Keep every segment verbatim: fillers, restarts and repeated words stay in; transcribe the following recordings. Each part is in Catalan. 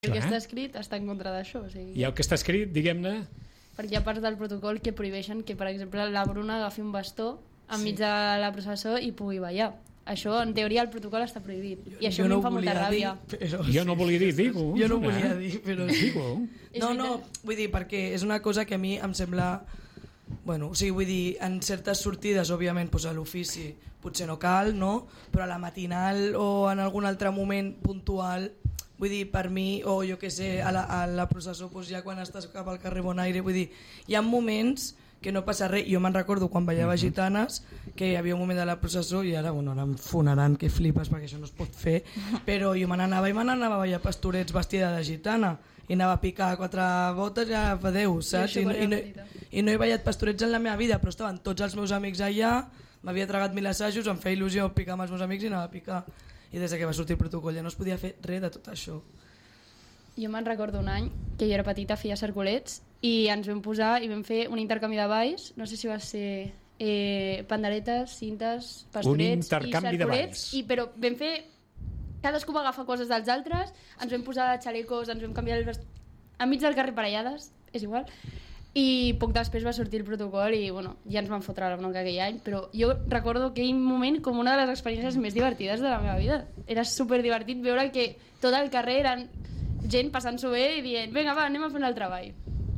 això, el que eh? està escrit està en contra d'això. O sigui... I el que està escrit, diguem-ne... Perquè hi ha parts del protocol que prohibeixen que, per exemple, la Bruna agafi un bastó enmig sí. de la processó i pugui ballar. Això, en teoria, el protocol està prohibit. Jo, I això a mi no em fa molta ràbia. Dir, però... Jo no volia dir, digo. Jo no volia dir, però... Digo. No, no, vull dir, perquè és una cosa que a mi em sembla... Bueno, o sigui, vull dir, en certes sortides, òbviament, doncs a l'ofici potser no cal, no? Però a la matinal o en algun altre moment puntual, vull dir, per mi, o jo què sé, a la, a la processó, doncs ja quan estàs cap al carrer Bonaire, vull dir, hi ha moments que no passa res. Jo me'n recordo quan ballava uh-huh. gitanes, que hi havia un moment de la processó, i ara, bueno, ara em fonaran que flipes perquè això no es pot fer, però jo me n'anava i me n'anava a ballar pastorets vestida de gitana, i anava a picar quatre botes i ja fa Déu, saps? I, i, no, I no he ballat pastorets en la meva vida, però estaven tots els meus amics allà, m'havia tragat mil assajos, em feia il·lusió picar amb els meus amics i anava a picar. I des que va sortir el protocol ja no es podia fer res de tot això. Jo me'n recordo un any que jo era petita, feia cercolets, i ens vam posar i vam fer un intercanvi de balls, no sé si va ser eh, panderetes, cintes, pastorets i cercolets, i, però vam fer... Cadascú va agafar coses dels altres, ens vam posar xalecos, ens vam canviar el vest... enmig del carrer parellades, és igual, i poc després va sortir el protocol i bueno, ja ens van fotre la bronca aquell any, però jo recordo aquell moment com una de les experiències més divertides de la meva vida. Era superdivertit veure que tot el carrer eren gent passant-s'ho bé i dient, vinga va, anem a fer un altre ball.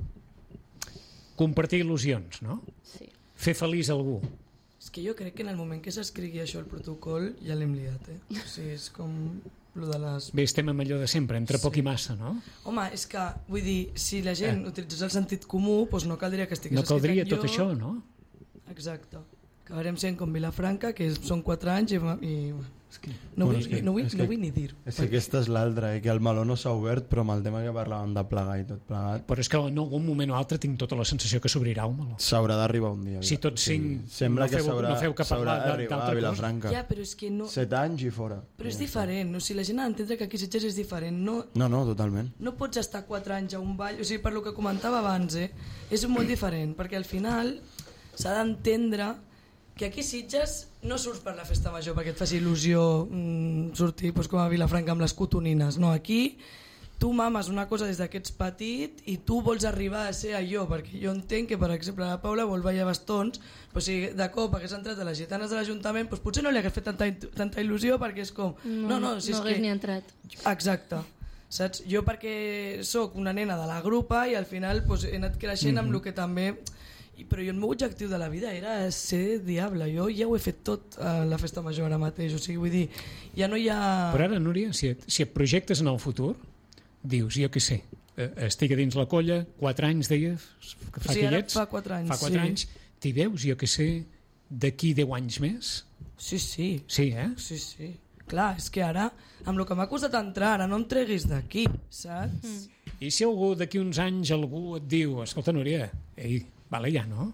Compartir il·lusions, no? Sí. Fer feliç algú. És que jo crec que en el moment que s'escrigui això al protocol ja l'hem liat, eh? O sigui, és com lo de les... Bé, estem amb allò de sempre, entre sí. poc i massa, no? Home, és que, vull dir, si la gent eh. utilitzés el sentit comú, doncs no caldria que estigués no caldria escrit tot això, no? Exacte. Acabarem sent com Vilafranca, que són quatre anys i... i... És que no, bueno, vull, és que, no, vull, és no que, vull ni dir-ho. És que aquesta és l'altra, eh? Que el meló no s'ha obert, però amb el tema que parlàvem de plegar i tot plegat... Però és que en algun moment o altre tinc tota la sensació que s'obrirà un meló. S'haurà d'arribar un dia. Si tots cinc sí. Sembla no, que feu, s'haurà no feu que parlar d'arribar a Vilafranca. Ja, però és que no... Set anys i fora. Però és diferent, o sigui, la gent ha d'entendre que aquí a Sitges és diferent. No, no, no, totalment. No pots estar quatre anys a un ball, o sigui, per lo que comentava abans, eh? És molt diferent, perquè al final s'ha d'entendre que aquí Sitges no surts per la festa major perquè et faci il·lusió mm, sortir doncs, com a Vilafranca amb les cotonines, no, aquí tu mames una cosa des que ets petit i tu vols arribar a ser allò, perquè jo entenc que per exemple la Paula vol ballar bastons, però si de cop hagués entrat a les gitanes de l'Ajuntament doncs potser no li hagués fet tanta, tanta il·lusió perquè és com no, no, no, si no és hagués que... ni entrat. Exacte, saps? Jo perquè sóc una nena de la grupa i al final doncs, he anat creixent mm-hmm. amb el que també... I, però jo el meu objectiu de la vida era ser diable, jo ja ho he fet tot a la festa major ara mateix, o sigui, vull dir, ja no hi ha... Però ara, Núria, si et, si et projectes en el futur, dius, jo què sé, estic a dins la colla, quatre anys, deies, que fa sí, que ets, fa quatre anys, fa quatre sí. anys, t'hi veus, jo què sé, d'aquí deu anys més? Sí, sí. Sí, eh? Sí, sí. Clar, és que ara, amb el que m'ha costat entrar, ara no em treguis d'aquí, saps? Mm. I si algú d'aquí uns anys algú et diu, escolta, Núria, ei, vale, ja no,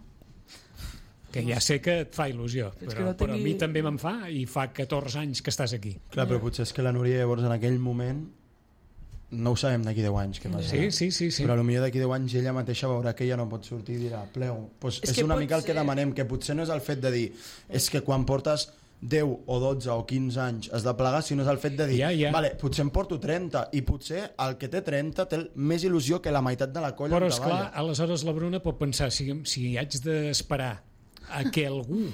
que ja sé que et fa il·lusió, però, no tingui... però a mi també me'n fa i fa catorze anys que estàs aquí. Clar, però potser és que la Núria llavors en aquell moment no ho sabem d'aquí deu anys què passarà. Sí, sí, sí, sí. Però potser d'aquí deu anys ella mateixa veurà que ella no pot sortir i dirà, plego, pues és, és una mica el que demanem, que potser no és el fet de dir és que quan portes deu o dotze o quinze anys has de plegar, sinó és el fet de dir ja, ja. Vale, potser em porto trenta i potser el que té trenta té més il·lusió que la meitat de la colla. Però esclar, aleshores la Bruna pot pensar si, si haig d'esperar a que algú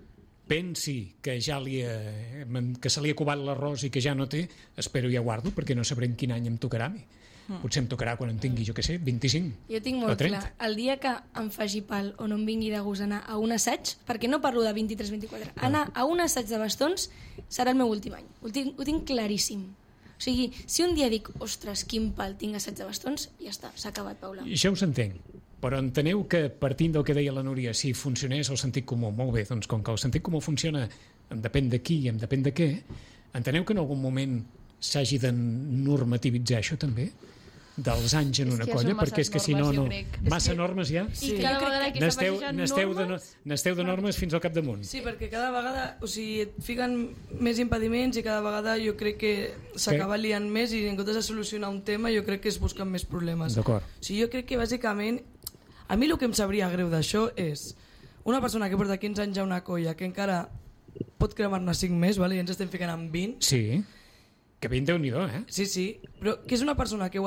pensi que ja li ha, que se li ha covat l'arròs i que ja no té, espero i aguardo perquè no sabré en quin any em tocarà a mi. Mm. Potser em tocarà quan en tingui, jo què sé, vint-i-cinc. Jo tinc molt clar, el dia que em faci pal o no em vingui de gust anar a un assaig, perquè no parlo de vint-i-tres vint-i-quatre, anar a un assaig de bastons serà el meu últim any. Ho tinc, ho tinc claríssim. O sigui, si un dia dic, ostres, quin pal, tinc assaig de bastons, ja està, s'ha acabat, Paula. I això us entenc. Però enteneu que partint del que deia la Núria, si funcionés el sentit comú, molt bé, doncs com que el sentit comú funciona em depèn de qui i em depèn de què, enteneu que en algun moment s'hagi de normativitzar això també? Dels anys en una colla, perquè és que si no, no... Massa normes ja? Sí. I cada vegada que n'esteu de, n'esteu de normes fins al capdamunt. Sí, perquè cada vegada, o sigui, et fiquen més impediments i cada vegada jo crec que s'acaba liant més i en comptes de solucionar un tema jo crec que es busquen més problemes. D'acord. O sigui, jo crec que bàsicament a mi el que em sabria greu d'això és una persona que porta quinze anys a una colla que encara pot cremar-ne cinc més, vale? I ens estem ficant en vint. Sí, que vint Déu-n'hi-do, eh? Sí, sí, però que és una persona que ho